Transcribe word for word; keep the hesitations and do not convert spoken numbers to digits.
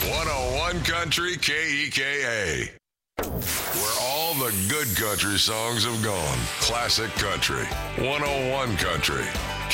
one oh one Country K E K A. Where all the good country songs have gone. Classic Country. one oh one Country.